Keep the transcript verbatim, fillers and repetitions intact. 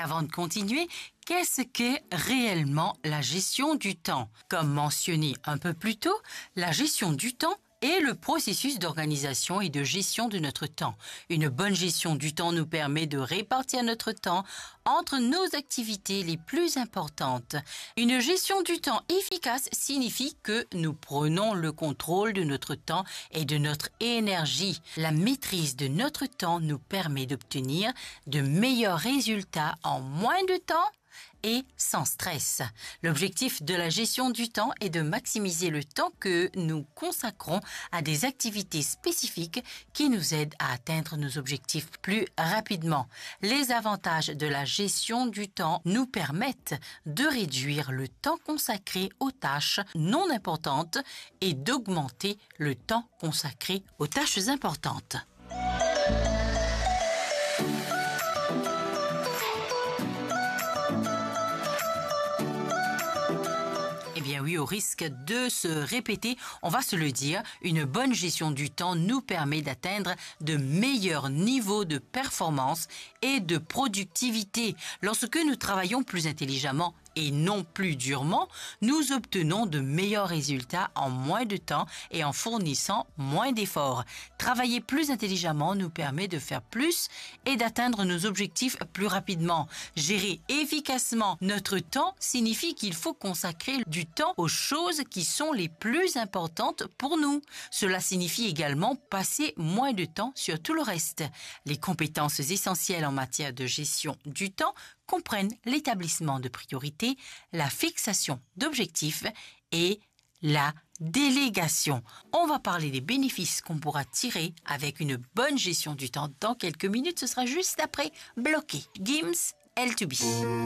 avant de continuer, qu'est-ce qu'est réellement la gestion du temps? Comme mentionné un peu plus tôt, la gestion du temps est le processus d'organisation et de gestion de notre temps. Une bonne gestion du temps nous permet de répartir notre temps entre nos activités les plus importantes. Une gestion du temps efficace signifie que nous prenons le contrôle de notre temps et de notre énergie. La maîtrise de notre temps nous permet d'obtenir de meilleurs résultats en moins de temps et sans stress. L'objectif de la gestion du temps est de maximiser le temps que nous consacrons à des activités spécifiques qui nous aident à atteindre nos objectifs plus rapidement. Les avantages de la gestion du temps nous permettent de réduire le temps consacré aux tâches non importantes et d'augmenter le temps consacré aux tâches importantes. Eh bien oui, au risque de se répéter, on va se le dire, une bonne gestion du temps nous permet d'atteindre de meilleurs niveaux de performance et de productivité. Lorsque nous travaillons plus intelligemment et non plus durement, nous obtenons de meilleurs résultats en moins de temps et en fournissant moins d'efforts. Travailler plus intelligemment nous permet de faire plus et d'atteindre nos objectifs plus rapidement. Gérer efficacement notre temps signifie qu'il faut consacrer du temps aux choses qui sont les plus importantes pour nous. Cela signifie également passer moins de temps sur tout le reste. Les compétences essentielles en matière de gestion du temps comprennent l'établissement de priorités, la fixation d'objectifs et la délégation. On va parler des bénéfices qu'on pourra tirer avec une bonne gestion du temps dans quelques minutes. Ce sera juste après Bloqué. Gims, L deux B.